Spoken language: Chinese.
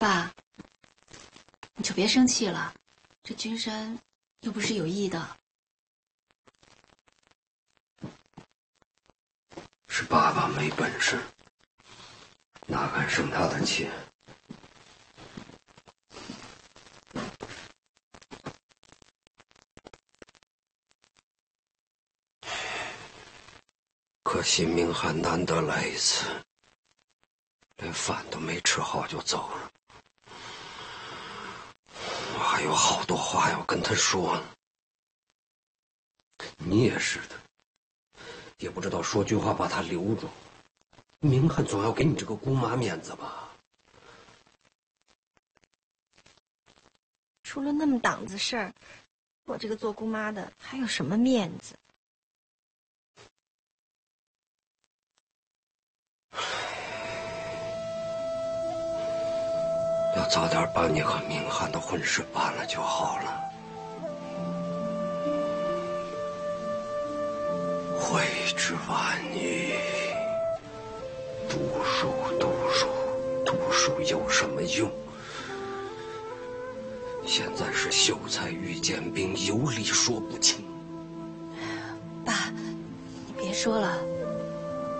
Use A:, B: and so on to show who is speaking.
A: 爸，你就别生气了，这君山又不是有意的。
B: 是爸爸没本事，哪敢生他的气？可惜明翰难得来一次，连饭都没吃好就走了。我还有好多话要跟他说呢。你也是的，也不知道说句话把他留住。明翰总要给你这个姑妈面子吧？
C: 出了那么档子事儿，我这个做姑妈的还有什么面子？
B: 要早点把你和明翰的婚事办了就好了。悔之晚矣。读书，读书，读书有什么用？现在是秀才遇见兵，有理说不清。
A: 爸，你别说了。